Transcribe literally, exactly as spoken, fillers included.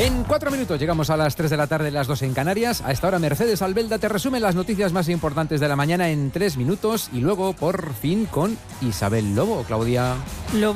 En cuatro minutos llegamos a las tres de la tarde, las dos en Canarias. A esta hora Mercedes Albelda te resume las noticias más importantes de la mañana en tres minutos y luego por fin con Isabel Lobo. Claudia. Lobo.